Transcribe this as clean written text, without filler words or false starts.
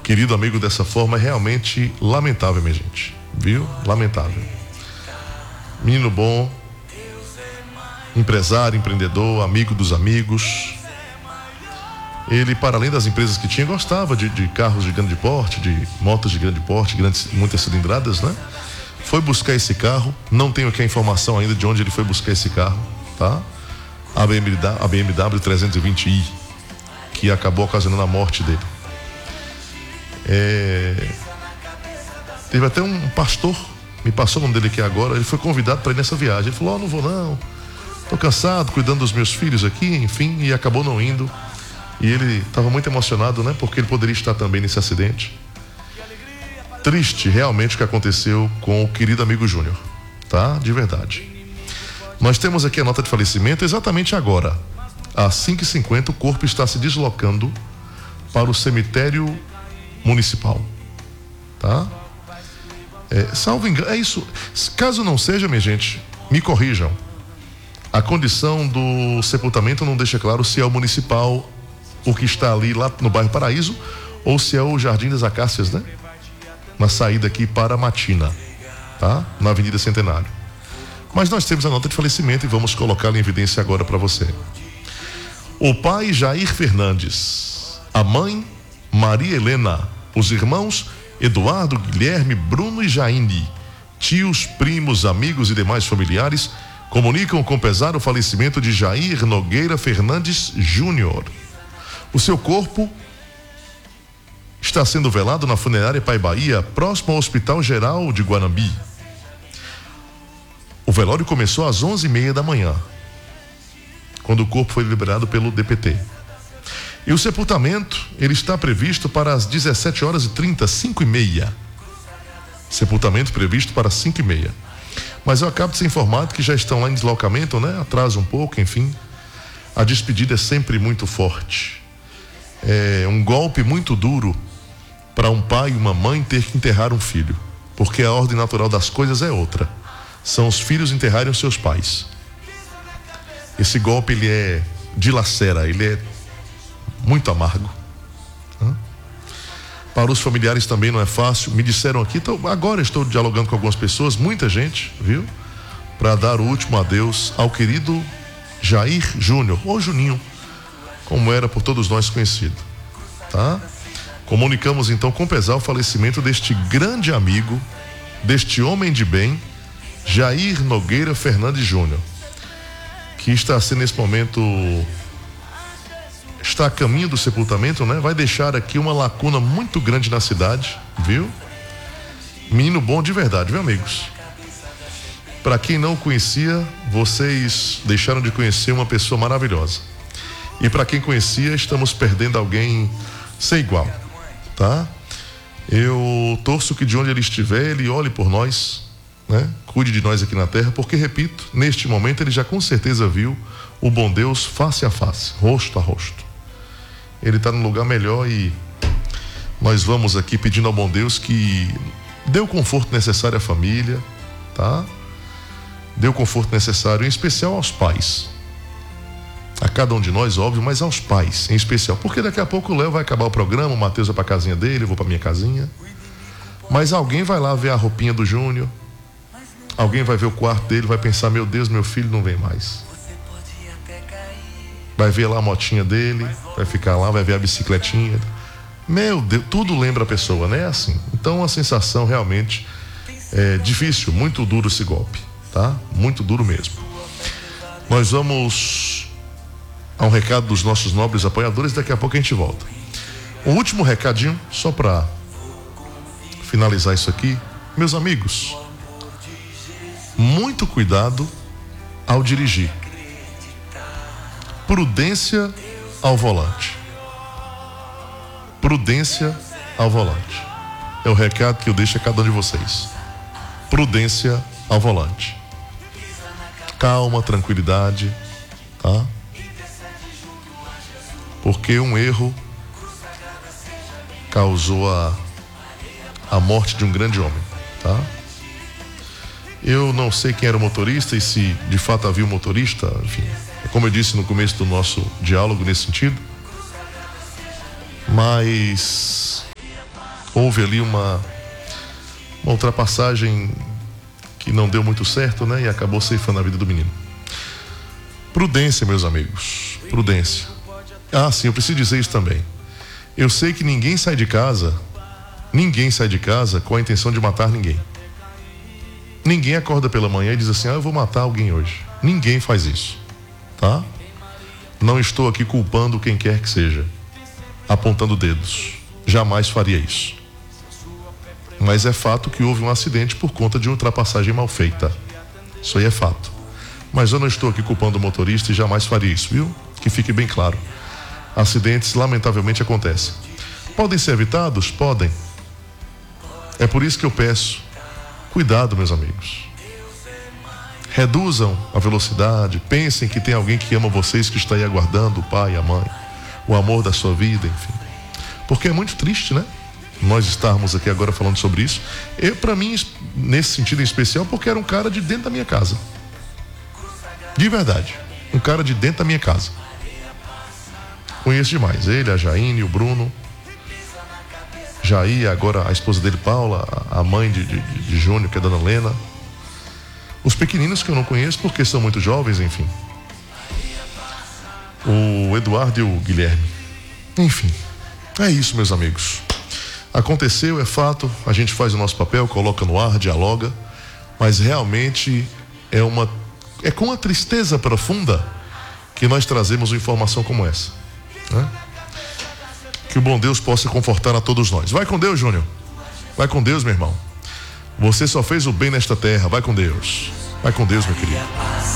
querido amigo dessa forma é realmente lamentável, minha gente, viu? Lamentável. Menino bom, empresário, empreendedor, amigo dos amigos. Ele, para além das empresas que tinha, gostava de carros de grande porte, de motos de grande porte, muitas cilindradas, né? Foi buscar esse carro, não tenho aqui a informação ainda de onde ele foi buscar esse carro, tá? A BMW 320i, que acabou ocasionando a morte dele. Teve até um pastor, me passou o nome dele aqui agora, ele foi convidado para ir nessa viagem. Ele falou: não vou não, tô cansado, cuidando dos meus filhos aqui, enfim, e acabou não indo. E ele estava muito emocionado, né? Porque ele poderia estar também nesse acidente. Triste realmente o que aconteceu com o querido amigo Júnior, tá? De verdade. Nós temos aqui a nota de falecimento exatamente agora. Às 5h50, o corpo está se deslocando para o cemitério municipal, tá? Salvo engano, é isso. Caso não seja, minha gente, me corrijam. A condição do sepultamento não deixa claro se é o municipal, o que está ali lá no bairro Paraíso, ou se é o Jardim das Acácias, né? Na saída aqui para Matina, tá? Na Avenida Centenário. Mas nós temos a nota de falecimento e vamos colocá-la em evidência agora para você. O pai Jair Fernandes, a mãe Maria Helena, os irmãos Eduardo, Guilherme, Bruno e Jaine, tios, primos, amigos e demais familiares comunicam com pesar o falecimento de Jair Nogueira Fernandes Júnior. O seu corpo está sendo velado na funerária Pai Bahia, próximo ao Hospital Geral de Guanambi. O velório começou às 11h30 da manhã, quando o corpo foi liberado pelo DPT. E o sepultamento, ele está previsto para as 17h30, 5h30. Sepultamento previsto para 5h30. Mas eu acabo de ser informado que já estão lá em deslocamento, né? Atrasa um pouco, enfim. A despedida é sempre muito forte. É um golpe muito duro para um pai e uma mãe ter que enterrar um filho, porque a ordem natural das coisas é outra. São os filhos enterrarem os seus pais. Esse golpe, ele dilacera, ele é muito amargo. Para os familiares também não é fácil. Me disseram aqui, agora estou dialogando com algumas pessoas, muita gente, viu? Para dar o último adeus ao querido Jair Júnior, ou Juninho, como era por todos nós conhecido, tá? Comunicamos então com pesar o falecimento deste grande amigo, deste homem de bem, Jair Nogueira Fernandes Júnior, que está sendo nesse momento, está a caminho do sepultamento, né? Vai deixar aqui uma lacuna muito grande na cidade, viu? Menino bom de verdade, viu, amigos? Para quem não o conhecia, vocês deixaram de conhecer uma pessoa maravilhosa. E para quem conhecia, estamos perdendo alguém sem igual, tá? Eu torço que de onde ele estiver, ele olhe por nós, né? Cuide de nós aqui na terra, porque, repito, neste momento ele já com certeza viu o bom Deus face a face, rosto a rosto. Ele está num lugar melhor e nós vamos aqui pedindo ao bom Deus que dê o conforto necessário à família, tá? Dê o conforto necessário, em especial aos pais. A cada um de nós, óbvio, mas aos pais, em especial. Porque daqui a pouco o Léo vai acabar o programa, o Matheus vai pra casinha dele, eu vou pra minha casinha. Mas alguém vai lá ver a roupinha do Júnior. Alguém vai ver o quarto dele, vai pensar: meu Deus, meu filho não vem mais. Vai ver lá a motinha dele, vai ficar lá, vai ver a bicicletinha. Meu Deus, tudo lembra a pessoa, né? Assim. Então a sensação realmente é difícil, muito duro esse golpe, tá? Muito duro mesmo. Nós vamos a um recado dos nossos nobres apoiadores, daqui a pouco a gente volta. Um último recadinho, só para finalizar isso aqui. Meus amigos, muito cuidado ao dirigir. Prudência ao volante. Prudência ao volante. É o recado que eu deixo a cada um de vocês. Prudência ao volante. Calma, tranquilidade, tá? Porque um erro causou a morte de um grande homem, tá? Eu não sei quem era o motorista e se de fato havia um motorista, enfim, como eu disse no começo do nosso diálogo nesse sentido, mas houve ali uma ultrapassagem que não deu muito certo, né? E acabou ceifando a vida do menino. Prudência, meus amigos, prudência. Ah, sim, eu preciso dizer isso também. Eu sei que ninguém sai de casa com a intenção de matar ninguém. Ninguém acorda pela manhã e diz assim, eu vou matar alguém hoje. Ninguém faz isso, tá? Não estou aqui culpando quem quer que seja, apontando dedos. Jamais faria isso. Mas é fato que houve um acidente por conta de ultrapassagem mal feita. Isso aí é fato. Mas eu não estou aqui culpando o motorista e jamais faria isso, viu? Que fique bem claro. Acidentes, lamentavelmente, acontecem. Podem ser evitados? Podem. É por isso que eu peço, cuidado, meus amigos. Reduzam a velocidade, pensem que tem alguém que ama vocês, que está aí aguardando, o pai, a mãe, o amor da sua vida, enfim. Porque é muito triste, né? Nós estarmos aqui agora falando sobre isso. Para mim, nesse sentido em especial, porque era um cara de dentro da minha casa. De verdade. Um cara de dentro da minha casa. Conheço demais. Ele, a Jaine, o Bruno. Jair, agora a esposa dele, Paula, a mãe de Júnior, que é a dona Lena. Os pequeninos que eu não conheço porque são muito jovens, enfim. O Eduardo e o Guilherme. Enfim, é isso, meus amigos. Aconteceu, é fato, a gente faz o nosso papel, coloca no ar, dialoga, mas realmente é com uma tristeza profunda que nós trazemos uma informação como essa, né? Que o bom Deus possa confortar a todos nós. Vai com Deus, Júnior. Vai com Deus, meu irmão. Você só fez o bem nesta terra. Vai com Deus. Vai com Deus, meu querido.